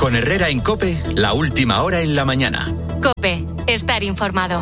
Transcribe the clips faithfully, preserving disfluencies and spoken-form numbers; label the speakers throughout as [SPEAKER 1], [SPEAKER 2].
[SPEAKER 1] Con Herrera en COPE, la última hora en la mañana.
[SPEAKER 2] COPE, estar informado.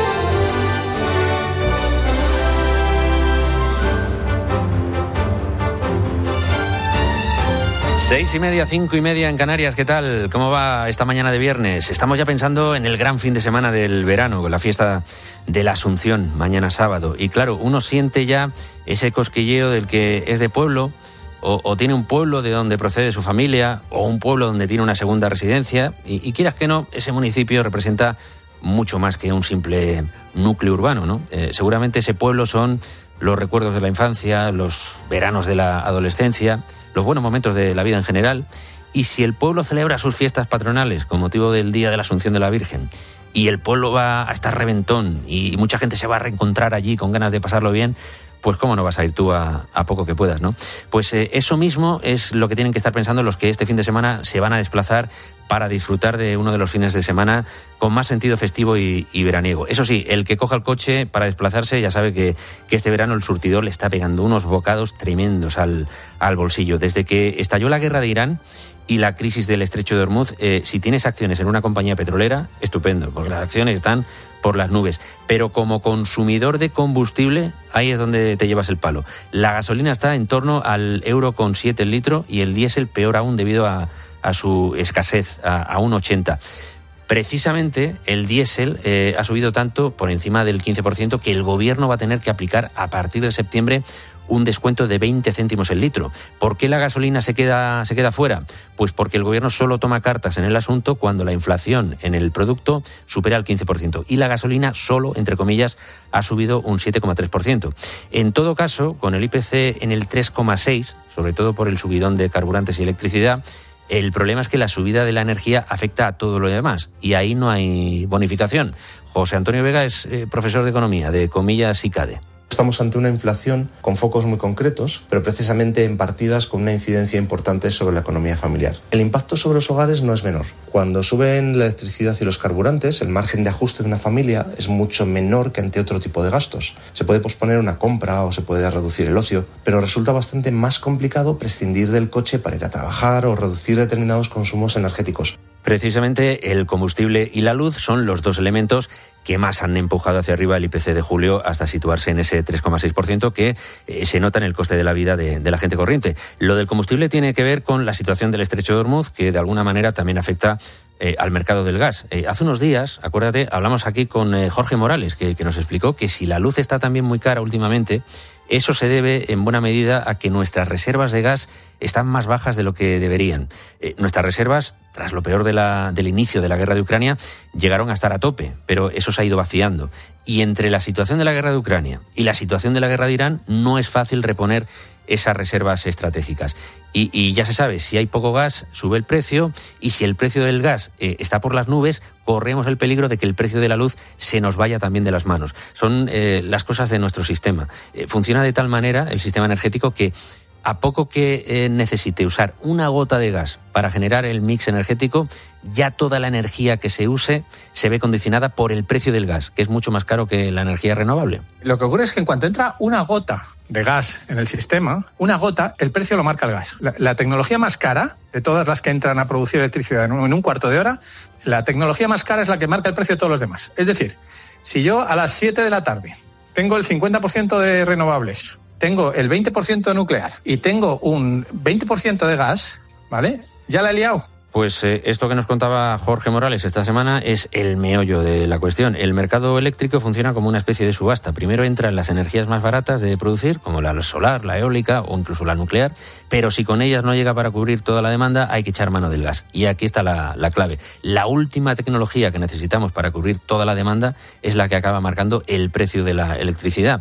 [SPEAKER 3] Seis y media, cinco y media en Canarias. ¿Qué tal? ¿Cómo va esta mañana de viernes? Estamos ya pensando en el gran fin de semana del verano, con la fiesta de la Asunción, mañana sábado. Y claro, uno siente ya ese cosquilleo del que es de pueblo, o, o tiene un pueblo de donde procede su familia, o un pueblo donde tiene una segunda residencia. Y, y quieras que no, ese municipio representa mucho más que un simple núcleo urbano, ¿no? Eh, seguramente ese pueblo son los recuerdos de la infancia, los veranos de la adolescencia, los buenos momentos de la vida en general. Y si el pueblo celebra sus fiestas patronales con motivo del Día de la Asunción de la Virgen, y el pueblo va a estar reventón y mucha gente se va a reencontrar allí con ganas de pasarlo bien, pues cómo no vas a ir tú a, a poco que puedas, ¿no? Pues eh, eso mismo es lo que tienen que estar pensando los que este fin de semana se van a desplazar para disfrutar de uno de los fines de semana con más sentido festivo y, y veraniego. Eso sí, el que coja el coche para desplazarse ya sabe que, que este verano el surtidor le está pegando unos bocados tremendos al, al bolsillo. Desde que estalló la guerra de Irán y la crisis del estrecho de Hormuz, eh, si tienes acciones en una compañía petrolera, estupendo, porque las acciones están por las nubes. Pero como consumidor de combustible, ahí es donde te llevas el palo. La gasolina está en torno al euro con siete el litro y el diésel peor aún debido a, a su escasez, a, a un ochenta. Precisamente el diésel eh, ha subido tanto, por encima del quince por ciento, que el gobierno va a tener que aplicar a partir de septiembre un descuento de veinte céntimos el litro. ¿Por qué la gasolina se queda, se queda fuera? Pues porque el gobierno solo toma cartas en el asunto cuando la inflación en el producto supera el quince por ciento y la gasolina solo, entre comillas, ha subido un siete coma tres por ciento. En todo caso, con el I P C en el tres coma seis por ciento, sobre todo por el subidón de carburantes y electricidad, el problema es que la subida de la energía afecta a todo lo demás y ahí no hay bonificación. José Antonio Vega es eh, profesor de Economía de Comillas y CADE.
[SPEAKER 4] Estamos ante una inflación con focos muy concretos, pero precisamente en partidas con una incidencia importante sobre la economía familiar. El impacto sobre los hogares no es menor. Cuando suben la electricidad y los carburantes, el margen de ajuste de una familia es mucho menor que ante otro tipo de gastos. Se puede posponer una compra o se puede reducir el ocio, pero resulta bastante más complicado prescindir del coche para ir a trabajar o reducir determinados consumos energéticos.
[SPEAKER 3] Precisamente el combustible y la luz son los dos elementos que más han empujado hacia arriba el I P C de julio hasta situarse en ese tres coma seis por ciento que eh, se nota en el coste de la vida de, de la gente corriente. Lo del combustible tiene que ver con la situación del estrecho de Hormuz, que de alguna manera también afecta eh, al mercado del gas. Eh, hace unos días, acuérdate, hablamos aquí con eh, Jorge Morales, que, que nos explicó que si la luz está también muy cara últimamente, eso se debe en buena medida a que nuestras reservas de gas están más bajas de lo que deberían. Eh, nuestras reservas, tras lo peor de la, del inicio de la guerra de Ucrania, llegaron a estar a tope, pero eso se ha ido vaciando. Y entre la situación de la guerra de Ucrania y la situación de la guerra de Irán, no es fácil reponer esas reservas estratégicas. Y, y ya se sabe, si hay poco gas, sube el precio, y si el precio del gas eh, está por las nubes, corremos el peligro de que el precio de la luz se nos vaya también de las manos. Son eh, las cosas de nuestro sistema. Eh, funciona de tal manera el sistema energético que a poco que eh, necesite usar una gota de gas para generar el mix energético, ya toda la energía que se use se ve condicionada por el precio del gas, que es mucho más caro que la energía renovable.
[SPEAKER 5] Lo que ocurre es que en cuanto entra una gota de gas en el sistema, una gota, el precio lo marca el gas. La, la tecnología más cara de todas las que entran a producir electricidad en un, en un cuarto de hora, la tecnología más cara es la que marca el precio de todos los demás. Es decir, si yo a las siete de la tarde tengo el cincuenta por ciento de renovables, tengo el veinte por ciento de nuclear y tengo un veinte por ciento de gas, ¿vale? Ya la he liado.
[SPEAKER 3] Pues eh, esto que nos contaba Jorge Morales esta semana es el meollo de la cuestión. El mercado eléctrico funciona como una especie de subasta. Primero entran las energías más baratas de producir, como la solar, la eólica o incluso la nuclear, pero si con ellas no llega para cubrir toda la demanda, hay que echar mano del gas. Y aquí está la, la clave. La última tecnología que necesitamos para cubrir toda la demanda es la que acaba marcando el precio de la electricidad.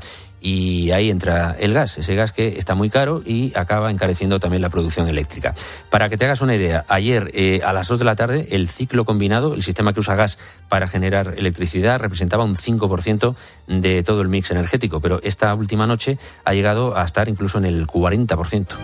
[SPEAKER 3] Y ahí entra el gas, ese gas que está muy caro y acaba encareciendo también la producción eléctrica. Para que te hagas una idea, ayer eh, a las dos de la tarde el ciclo combinado, el sistema que usa gas para generar electricidad, representaba un cinco por ciento de todo el mix energético, pero esta última noche ha llegado a estar incluso en el cuarenta por ciento.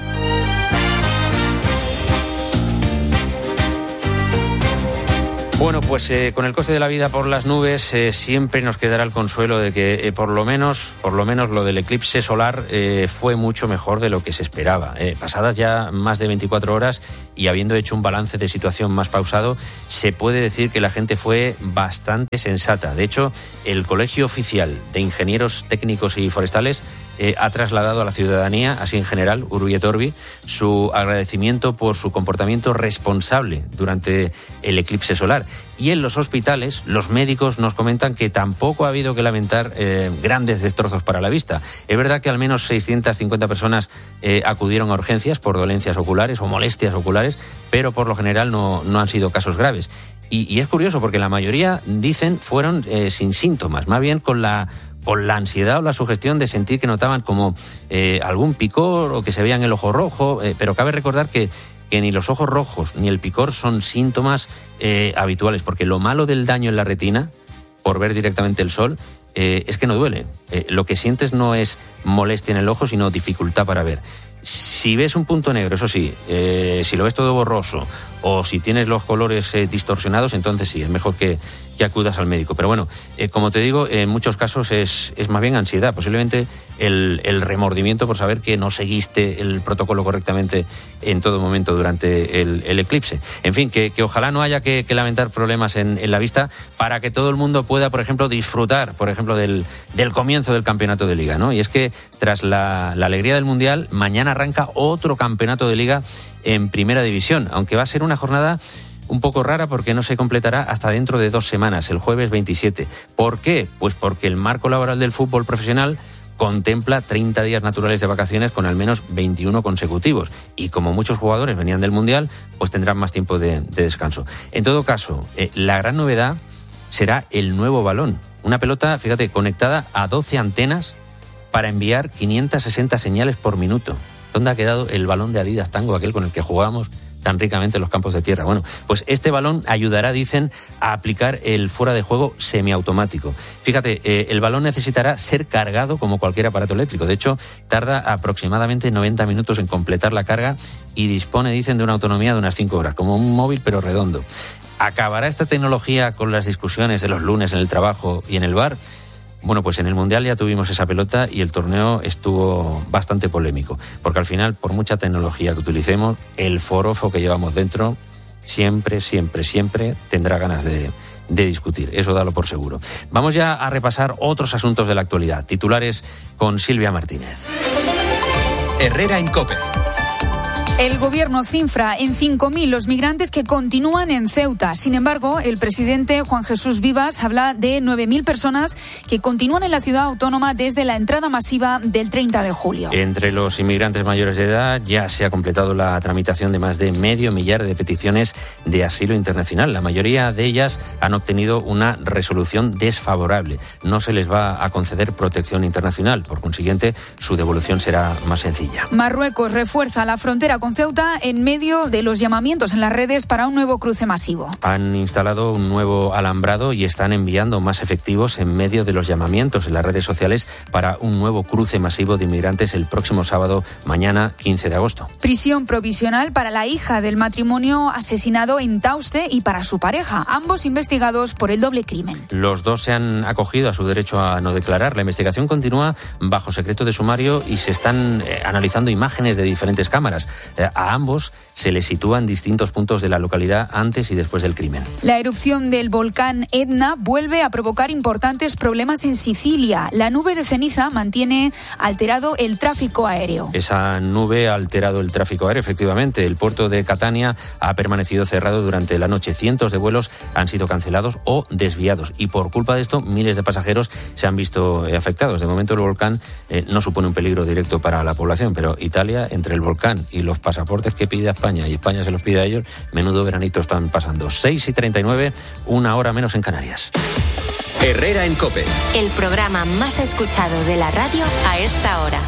[SPEAKER 3] Bueno, pues eh, con el coste de la vida por las nubes eh, siempre nos quedará el consuelo de que eh, por lo menos, por lo menos lo del eclipse solar eh, fue mucho mejor de lo que se esperaba. Eh, pasadas ya más de veinticuatro horas y habiendo hecho un balance de situación más pausado, se puede decir que la gente fue bastante sensata. De hecho, el Colegio Oficial de Ingenieros Técnicos y Forestales Eh, ha trasladado a la ciudadanía, así en general, Urbi et Orbi, su agradecimiento por su comportamiento responsable durante el eclipse solar. Y en los hospitales, los médicos nos comentan que tampoco ha habido que lamentar eh, grandes destrozos para la vista. Es verdad que al menos seiscientas cincuenta personas eh, acudieron a urgencias por dolencias oculares o molestias oculares, pero por lo general no, no han sido casos graves. Y, y es curioso porque la mayoría, dicen, fueron eh, sin síntomas, más bien con la... con la ansiedad o la sugestión de sentir que notaban como eh, algún picor o que se veían el ojo rojo, eh, pero cabe recordar que, que ni los ojos rojos ni el picor son síntomas eh, habituales, porque lo malo del daño en la retina, por ver directamente el sol, eh, es que no duele. Eh, lo que sientes no es molestia en el ojo, sino dificultad para ver. Si ves un punto negro, eso sí, eh, si lo ves todo borroso o si tienes los colores eh, distorsionados, entonces sí, es mejor que, que acudas al médico. Pero bueno, eh, como te digo, en muchos casos es, es más bien ansiedad, posiblemente el, el remordimiento por saber que no seguiste el protocolo correctamente en todo momento durante el, el eclipse. En fin, que, que ojalá no haya que, que lamentar problemas en, en la vista para que todo el mundo pueda, por ejemplo, disfrutar, por ejemplo, del, del comienzo del campeonato de Liga, ¿no? Y es que tras la, la alegría del Mundial, mañana arranca otro campeonato de Liga en Primera División, aunque va a ser una jornada un poco rara porque no se completará hasta dentro de dos semanas, el jueves veintisiete. ¿Por qué? Pues porque el marco laboral del fútbol profesional contempla treinta días naturales de vacaciones con al menos veintiuno consecutivos. Y como muchos jugadores venían del Mundial, pues tendrán más tiempo de, de descanso. En todo caso, eh, la gran novedad será el nuevo balón. Una pelota, fíjate, conectada a doce antenas para enviar quinientas sesenta señales por minuto. ¿Dónde ha quedado el balón de Adidas Tango, aquel con el que jugábamos tan ricamente en los campos de tierra? Bueno, pues este balón ayudará, dicen, a aplicar el fuera de juego semiautomático. Fíjate, eh, el balón necesitará ser cargado como cualquier aparato eléctrico. De hecho, tarda aproximadamente noventa minutos en completar la carga y dispone, dicen, de una autonomía de unas cinco horas, como un móvil pero redondo. ¿Acabará esta tecnología con las discusiones de los lunes en el trabajo y en el bar? Bueno, pues en el Mundial ya tuvimos esa pelota y el torneo estuvo bastante polémico, porque al final, por mucha tecnología que utilicemos, el forofo que llevamos dentro siempre, siempre, siempre tendrá ganas de, de discutir. Eso dalo por seguro. Vamos ya a repasar otros asuntos de la actualidad. Titulares con Silvia Martínez.
[SPEAKER 1] Herrera en COPE.
[SPEAKER 6] El gobierno cifra en cinco mil los migrantes que continúan en Ceuta. Sin embargo, el presidente Juan Jesús Vivas habla de nueve mil personas que continúan en la ciudad autónoma desde la entrada masiva del treinta de julio.
[SPEAKER 3] Entre los inmigrantes mayores de edad ya se ha completado la tramitación de más de medio millar de peticiones de asilo internacional. La mayoría de ellas han obtenido una resolución desfavorable. No se les va a conceder protección internacional. Por consiguiente, su devolución será más sencilla.
[SPEAKER 6] Marruecos refuerza la frontera con Ceuta en medio de los llamamientos en las redes para un nuevo cruce masivo.
[SPEAKER 3] Han instalado un nuevo alambrado y están enviando más efectivos en medio de los llamamientos en las redes sociales para un nuevo cruce masivo de inmigrantes el próximo sábado, mañana quince de agosto.
[SPEAKER 6] Prisión provisional para la hija del matrimonio asesinado en Tauste y para su pareja, ambos investigados por el doble crimen.
[SPEAKER 3] Los dos se han acogido a su derecho a no declarar. La investigación continúa bajo secreto de sumario y se están eh, analizando imágenes de diferentes cámaras. A ambos se les sitúan distintos puntos de la localidad antes y después del crimen.
[SPEAKER 6] La erupción del volcán Etna vuelve a provocar importantes problemas en Sicilia. La nube de ceniza mantiene alterado el tráfico aéreo.
[SPEAKER 3] Esa nube ha alterado el tráfico aéreo, efectivamente. El puerto de Catania ha permanecido cerrado durante la noche. Cientos de vuelos han sido cancelados o desviados y por culpa de esto miles de pasajeros se han visto afectados. De momento el volcán eh, no supone un peligro directo para la población, pero Italia, entre el volcán y los pasaportes que pide a España y España se los pide a ellos, menudo veranito están pasando. seis y treinta y nueve, una hora menos en Canarias.
[SPEAKER 1] Herrera en COPE.
[SPEAKER 2] El programa más escuchado de la radio a esta hora.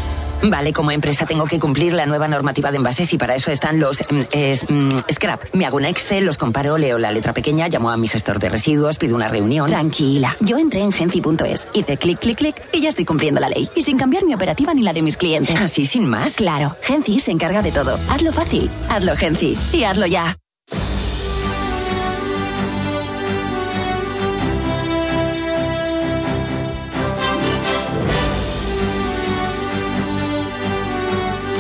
[SPEAKER 7] Vale, como empresa tengo que cumplir la nueva normativa de envases y para eso están los es, mm, scrap. Me hago un Excel, los comparo, leo la letra pequeña, llamo a mi gestor de residuos, pido una reunión.
[SPEAKER 8] Tranquila, yo entré en Genci punto es, hice clic, clic, clic y ya estoy cumpliendo la ley. Y sin cambiar mi operativa ni la de mis clientes.
[SPEAKER 7] ¿Así sin más?
[SPEAKER 8] Claro, Genci se encarga de todo. Hazlo fácil, hazlo Genci y hazlo ya.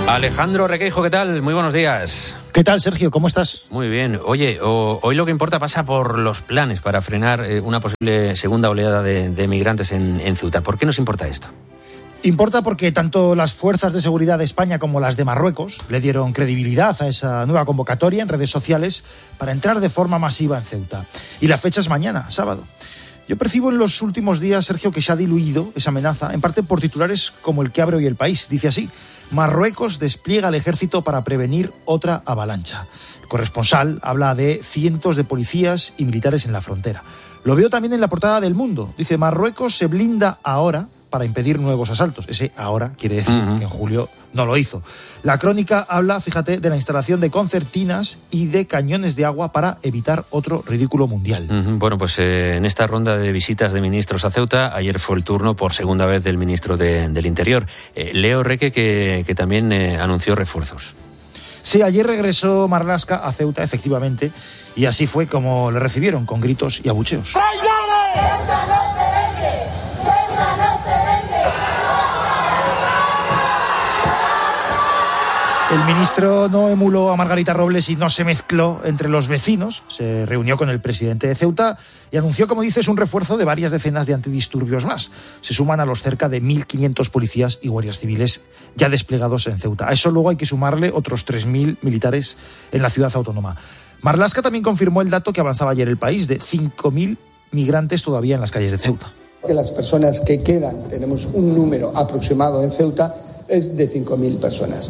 [SPEAKER 3] Alejandro Requeijo, ¿qué tal? Muy buenos días.
[SPEAKER 9] ¿Qué tal, Sergio? ¿Cómo estás?
[SPEAKER 3] Muy bien. Oye, o, hoy lo que importa pasa por los planes para frenar eh, una posible segunda oleada de, de migrantes en, en Ceuta. ¿Por qué nos importa esto?
[SPEAKER 9] Importa porque tanto las fuerzas de seguridad de España como las de Marruecos le dieron credibilidad a esa nueva convocatoria en redes sociales para entrar de forma masiva en Ceuta. Y la fecha es mañana, sábado. Yo percibo en los últimos días, Sergio, que se ha diluido esa amenaza, en parte por titulares como el que abre hoy El País. Dice así: Marruecos despliega el ejército para prevenir otra avalancha. El corresponsal habla de cientos de policías y militares en la frontera. Lo veo también en la portada del Mundo. Dice: Marruecos se blinda ahora para impedir nuevos asaltos. Ese ahora quiere decir uh-huh. que en julio no lo hizo. La Crónica habla, fíjate, de la instalación de concertinas y de cañones de agua para evitar otro ridículo mundial.
[SPEAKER 3] Uh-huh. Bueno, pues eh, en esta ronda de visitas de ministros a Ceuta, ayer fue el turno por segunda vez del ministro de, del Interior, eh, Leo Reque, que, que también eh, anunció refuerzos.
[SPEAKER 9] Sí, ayer regresó Marlaska a Ceuta, efectivamente, y así fue como le recibieron, con gritos y abucheos. El ministro no emuló a Margarita Robles y no se mezcló entre los vecinos. Se reunió con el presidente de Ceuta y anunció, como dices, un refuerzo de varias decenas de antidisturbios más. Se suman a los cerca de mil quinientos policías y guardias civiles ya desplegados en Ceuta. A eso luego hay que sumarle otros tres mil militares en la ciudad autónoma. Marlaska también confirmó el dato que avanzaba ayer El País, de cinco mil migrantes todavía en las calles de Ceuta.
[SPEAKER 10] Que las personas que quedan, tenemos un número aproximado en Ceuta, es de cinco mil personas.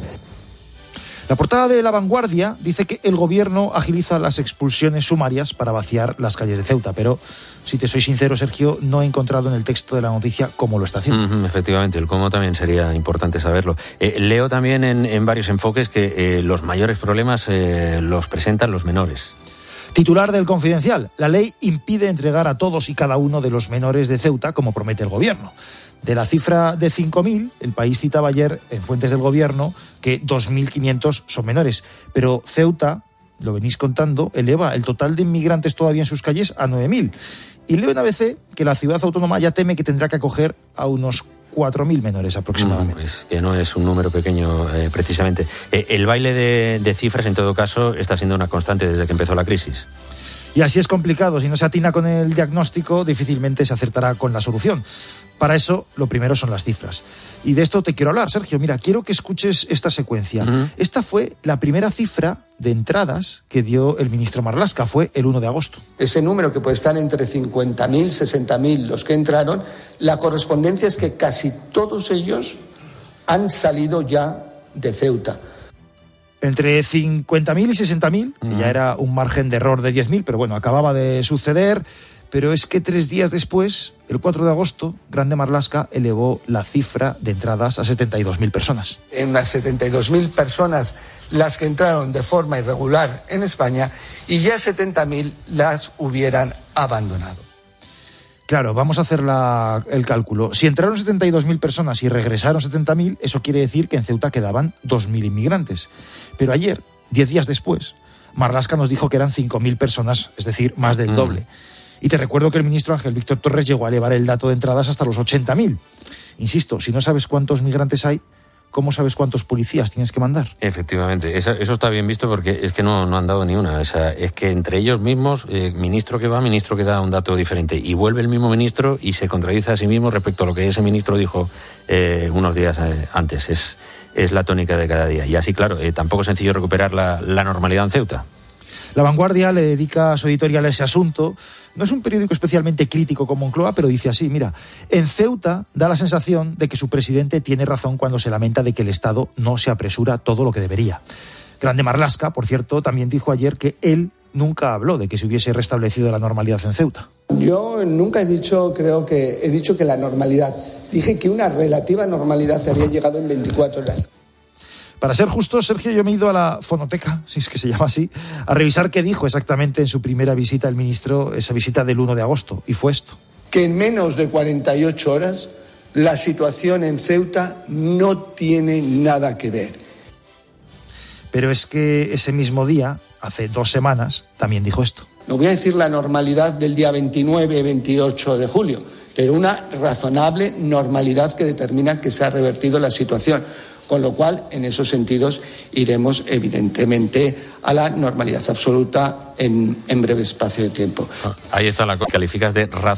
[SPEAKER 9] La portada de La Vanguardia dice que el gobierno agiliza las expulsiones sumarias para vaciar las calles de Ceuta, pero si te soy sincero, Sergio, no he encontrado en el texto de la noticia cómo lo está haciendo.
[SPEAKER 3] Uh-huh, efectivamente, el cómo también sería importante saberlo. Eh, leo también en, en varios enfoques que eh, los mayores problemas eh, los presentan los menores.
[SPEAKER 9] Titular del Confidencial: la ley impide entregar a todos y cada uno de los menores de Ceuta, como promete el gobierno. De la cifra de cinco mil, El País citaba ayer en fuentes del gobierno que dos mil quinientos son menores. Pero Ceuta, lo venís contando, eleva el total de inmigrantes todavía en sus calles a nueve mil. Y leo en A B C que la ciudad autónoma ya teme que tendrá que acoger a unos cuatro mil menores aproximadamente.
[SPEAKER 3] Mm, pues que no es un número pequeño, eh, precisamente. Eh, el baile de, de cifras, en todo caso, está siendo una constante desde que empezó la crisis.
[SPEAKER 9] Y así es complicado. Si no se atina con el diagnóstico, difícilmente se acertará con la solución. Para eso, lo primero son las cifras. Y de esto te quiero hablar, Sergio. Mira, quiero que escuches esta secuencia. Uh-huh. Esta fue la primera cifra de entradas que dio el ministro Marlaska. Fue el uno de agosto.
[SPEAKER 10] Ese número, que puede estar entre cincuenta mil, sesenta mil los que entraron, la correspondencia es que casi todos ellos han salido ya de Ceuta.
[SPEAKER 9] Entre cincuenta mil y sesenta mil, uh-huh. que ya era un margen de error de diez mil, pero bueno, acababa de suceder. Pero es que tres días después, el cuatro de agosto, Grande Marlaska elevó la cifra de entradas a setenta y dos mil personas.
[SPEAKER 10] En las setenta y dos mil personas las que entraron de forma irregular en España, y ya setenta mil las hubieran abandonado.
[SPEAKER 9] Claro, vamos a hacer la, el cálculo. Si entraron setenta y dos mil personas y regresaron setenta mil, eso quiere decir que en Ceuta quedaban dos mil inmigrantes. Pero ayer, diez días después, Marlaska nos dijo que eran cinco mil personas, es decir, más del mm. doble. Y te recuerdo que el ministro Ángel Víctor Torres llegó a elevar el dato de entradas hasta los ochenta mil. Insisto, si no sabes cuántos migrantes hay, ¿cómo sabes cuántos policías tienes que mandar?
[SPEAKER 3] Efectivamente, eso, eso está bien visto, porque es que no, no han dado ni una. O sea, es que entre ellos mismos, eh, ministro que va, ministro que da un dato diferente. Y vuelve el mismo ministro y se contradice a sí mismo respecto a lo que ese ministro dijo eh, unos días eh, antes. Es, es la tónica de cada día. Y así, claro, eh, tampoco es sencillo recuperar la, la normalidad en Ceuta.
[SPEAKER 9] La Vanguardia le dedica su editorial a ese asunto. No es un periódico especialmente crítico como Moncloa, pero dice así: mira, en Ceuta da la sensación de que su presidente tiene razón cuando se lamenta de que el Estado no se apresura todo lo que debería. Grande Marlaska, por cierto, también dijo ayer que él nunca habló de que se hubiese restablecido la normalidad en Ceuta.
[SPEAKER 10] Yo nunca he dicho, creo que he dicho que la normalidad. Dije que una relativa normalidad había llegado en veinticuatro horas.
[SPEAKER 9] Para ser justo, Sergio, yo me he ido a la fonoteca, si es que se llama así, a revisar qué dijo exactamente en su primera visita el ministro, esa visita del uno de agosto, y fue esto.
[SPEAKER 10] Que en menos de cuarenta y ocho horas la situación en Ceuta no tiene nada que ver.
[SPEAKER 9] Pero es que ese mismo día, hace dos semanas, también dijo esto.
[SPEAKER 10] No voy a decir la normalidad del día veintinueve, veintiocho de julio, pero una razonable normalidad que determina que se ha revertido la situación. Con lo cual, en esos sentidos, iremos evidentemente a la normalidad absoluta en, en breve espacio de tiempo.
[SPEAKER 3] Ahí está la cosa. Calificas de razón.